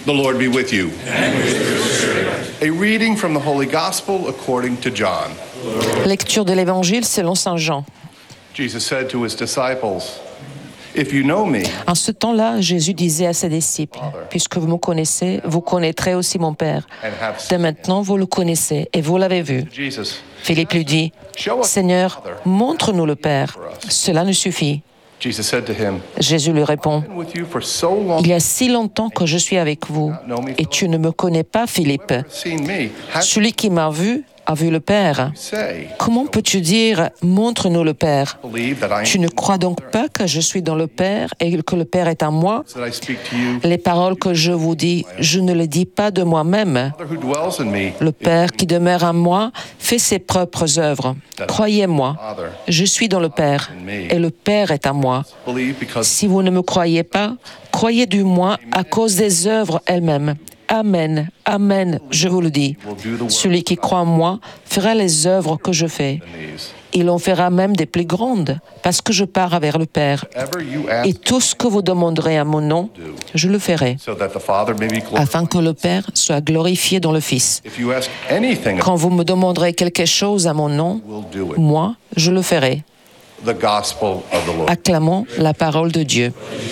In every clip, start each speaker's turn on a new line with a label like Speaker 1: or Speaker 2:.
Speaker 1: The Lord be with you. A reading from the Holy Gospel according to John.
Speaker 2: Lecture de l'Évangile selon Saint Jean.
Speaker 1: Jesus said to his disciples, "If you know me,
Speaker 2: En ce temps-là, Jésus disait à ses disciples, « Puisque vous me connaissez, vous connaîtrez aussi mon Père. Dès maintenant, vous le connaissez et vous l'avez vu. »
Speaker 1: Jesus,
Speaker 2: Philippe lui dit, « Seigneur, montre-nous le Père. Cela nous suffit. »
Speaker 1: Jesus said to him,
Speaker 2: Jésus lui répond,
Speaker 1: "I've been with you for so long,
Speaker 2: « Il y a si longtemps que je suis avec vous, et tu ne me connais pas, Philippe.
Speaker 1: seen me, has
Speaker 2: Celui qui m'a vu a vu le Père.
Speaker 1: say,
Speaker 2: Comment peux-tu dire, montre-nous le Père?
Speaker 1: believe that I
Speaker 2: Tu
Speaker 1: am
Speaker 2: ne crois donc pas que je suis dans le Père et que le Père est en moi?
Speaker 1: that I speak to you.
Speaker 2: Les paroles que je vous dis, je ne les dis pas de moi-même.
Speaker 1: Father who dwells in me,
Speaker 2: Le Père qui demeure en moi fait ses propres œuvres. Croyez-moi, je suis dans le Père et le Père est en moi.
Speaker 1: believe because
Speaker 2: Si vous ne me croyez pas, croyez du moins à cause des œuvres elles-mêmes. Amen, amen, je vous le dis. Celui qui croit en moi fera les œuvres que je fais.
Speaker 1: these.
Speaker 2: Il en fera même des plus grandes, parce que je pars vers le Père.
Speaker 1: Ever you
Speaker 2: Et
Speaker 1: ask
Speaker 2: tout ce que vous demanderez à mon nom, je le ferai,
Speaker 1: so that the Father may be glorified.
Speaker 2: afin que le Père soit glorifié dans le Fils.
Speaker 1: If you ask anything,
Speaker 2: Quand vous me demanderez quelque chose à mon nom,
Speaker 1: we'll do it.
Speaker 2: moi, je le ferai.
Speaker 1: The gospel of the Lord.
Speaker 2: Acclamons la parole de Dieu.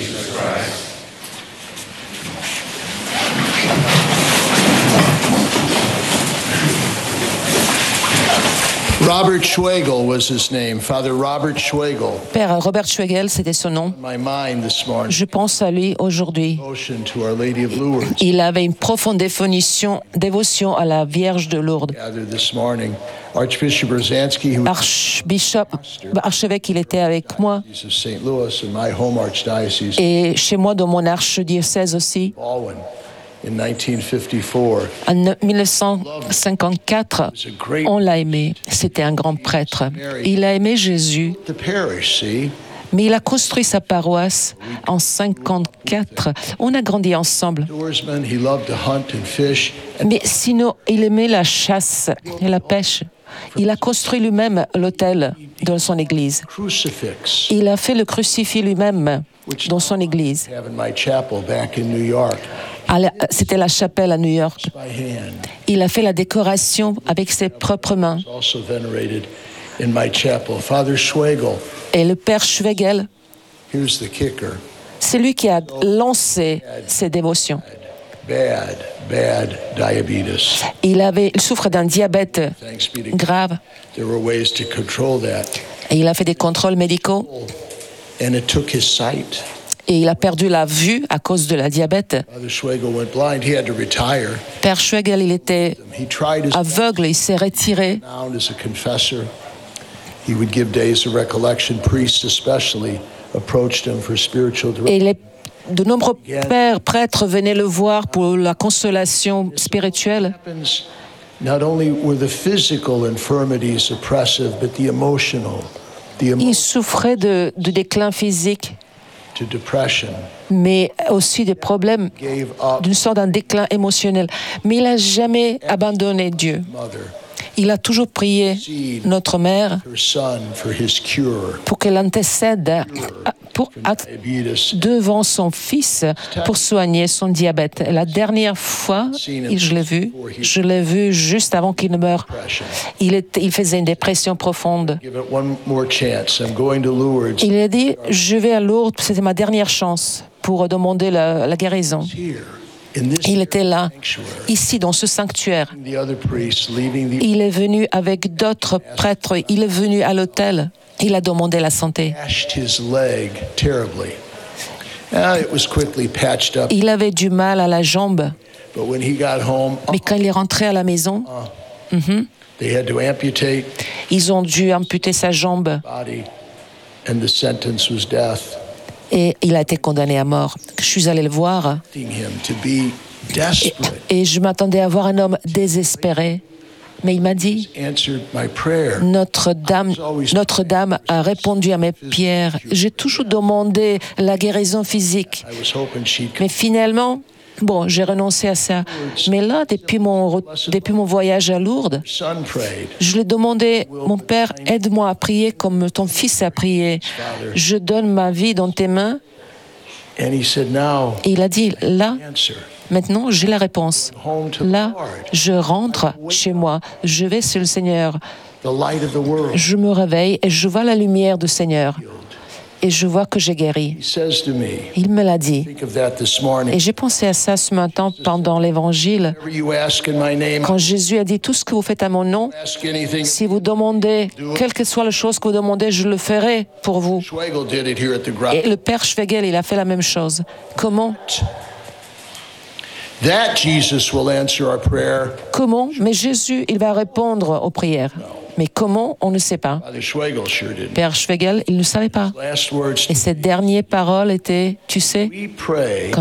Speaker 3: Robert Schwegel was his name, Father Robert Schwegel.
Speaker 2: Père Robert Schwegel, c'était son nom.
Speaker 3: My mind this morning,
Speaker 2: Je pense à lui aujourd'hui.
Speaker 3: devotion to Our Lady of Lourdes.
Speaker 2: Il avait une profonde dévotion à la Vierge de Lourdes.
Speaker 3: Gathered this morning, Archbishop Brzezinski, who
Speaker 2: Archevêque, il était avec moi.
Speaker 3: is of St. Louis in my home archdiocese,
Speaker 2: Et chez moi, dans mon archidiocèse aussi,
Speaker 3: Baldwin, in 1954.
Speaker 2: en 1954,
Speaker 3: Was a great
Speaker 2: on l'a aimé. C'était un grand prêtre. Il a aimé Jésus,
Speaker 3: the parish, see?
Speaker 2: mais il a construit sa paroisse en 54. On a grandi ensemble.
Speaker 3: Outdoorsman, he loved to hunt and fish. And
Speaker 2: Mais sinon, il aimait la chasse et la pêche. Il a construit lui-même l'autel dans son église.
Speaker 3: crucifix
Speaker 2: Il a fait le crucifix lui-même dans son église.
Speaker 3: I have in my chapel back in New York
Speaker 2: C'était la chapelle à New York.
Speaker 3: by hand.
Speaker 2: Il a fait la décoration avec ses propres mains.
Speaker 3: It's also venerated in my chapel. Father Schwegel,
Speaker 2: Et le père Schwegel,
Speaker 3: here's the kicker.
Speaker 2: c'est lui qui a lancé ses dévotions.
Speaker 3: Bad diabetes.
Speaker 2: Il souffre d'un diabète
Speaker 3: Thanks be to God.
Speaker 2: grave
Speaker 3: There were ways to control that.
Speaker 2: et il a fait des contrôles médicaux
Speaker 3: And it took his sight.
Speaker 2: et il a perdu la vue à cause de la diabète.
Speaker 3: Father Schwegel went blind. He had to retire.
Speaker 2: Père Schwegel, il était
Speaker 3: He tried his
Speaker 2: aveugle, il s'est retiré.
Speaker 3: renown as a confessor. He would give days of recollection. Priests especially approached him for spiritual direction.
Speaker 2: Et de nombreux pères, prêtres venaient le voir pour la consolation spirituelle.
Speaker 3: Not only were the physical infirmities oppressive, but the emotional,
Speaker 2: Il souffrait de déclin physique,
Speaker 3: to depression,
Speaker 2: mais aussi des problèmes
Speaker 3: gave up
Speaker 2: d'une sorte d'un déclin émotionnel. Mais il n'a jamais abandonné Dieu.
Speaker 3: mother,
Speaker 2: Il a toujours prié notre mère
Speaker 3: her son for his cure,
Speaker 2: pour qu'elle intercède
Speaker 3: diabetes.
Speaker 2: devant son fils pour soigner son diabète. Et la dernière fois, je l'ai vu juste avant qu'il ne meure. Il faisait une dépression profonde.
Speaker 3: Give it one more chance. I'm going to Lourdes.
Speaker 2: Il a dit, je vais à Lourdes, c'était ma dernière chance pour demander la guérison.
Speaker 3: Here, in this
Speaker 2: Il était là,
Speaker 3: sanctuary,
Speaker 2: ici, dans ce sanctuaire.
Speaker 3: the other priests leaving the
Speaker 2: Il est venu avec d'autres prêtres. Il est venu à l'hôtel. Il a demandé la santé.
Speaker 3: gashed his leg terribly. It was quickly patched up,
Speaker 2: Il avait du mal à la jambe.
Speaker 3: but when he got home,
Speaker 2: Mais quand il est rentré à la maison,
Speaker 3: they had to amputate
Speaker 2: ils ont dû amputer sa jambe
Speaker 3: body, and the sentence was death.
Speaker 2: et il a été condamné à mort. Je suis allée le voir
Speaker 3: Him to be desperate
Speaker 2: et je m'attendais à voir un homme désespéré. Mais il m'a dit,
Speaker 3: answered my prayer.
Speaker 2: Notre-Dame a répondu à mes prières. J'ai toujours demandé la guérison physique.
Speaker 3: I was hoping she'd
Speaker 2: Mais finalement, bon, j'ai renoncé à ça. Mais là, depuis mon voyage à Lourdes,
Speaker 3: son prayed.
Speaker 2: je lui ai demandé, mon Père, aide-moi à prier comme ton fils a prié. Je donne ma vie dans tes mains.
Speaker 3: And he said, now
Speaker 2: Et il a dit, là,
Speaker 3: answer.
Speaker 2: Maintenant, j'ai la réponse.
Speaker 3: Home to the
Speaker 2: Là,
Speaker 3: Lord.
Speaker 2: je rentre chez moi. Je vais sur le Seigneur.
Speaker 3: The light of the world.
Speaker 2: Je me réveille et je vois la lumière du Seigneur. Et je vois que j'ai guéri.
Speaker 3: He says to me,
Speaker 2: Il me l'a dit.
Speaker 3: think of that this morning.
Speaker 2: Et j'ai pensé à ça ce matin pendant l'Évangile.
Speaker 3: Whatever you ask in my name,
Speaker 2: Quand Jésus a dit tout ce que vous faites à mon nom,
Speaker 3: ask anything.
Speaker 2: si vous demandez, quelle que soit la chose que vous demandez, je le ferai pour vous.
Speaker 3: Schwegel did it here at the Grotto.
Speaker 2: Et le Père Schwegel, il a fait la même chose. Comment?
Speaker 3: That Jesus will answer our prayer.
Speaker 2: Comment? Mais Jésus, il va répondre aux prières. Mais comment? On ne sait pas.
Speaker 3: Father Schwegel sure didn't.
Speaker 2: Père Schwegel, il ne savait pas.
Speaker 3: Last words.
Speaker 2: Et ses dernières paroles étaient, tu sais,
Speaker 3: We pray